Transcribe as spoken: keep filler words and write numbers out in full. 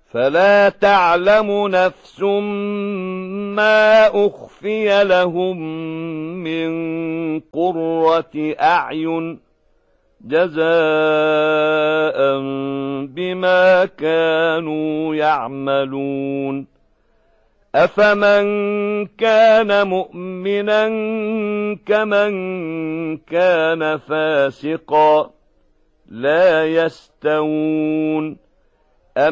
فلا تعلم نفس ما أخفي لهم من قرة أعين جزاء بما كانوا يعملون أفمن كان مؤمنا كمن كان فاسقا لا يستوون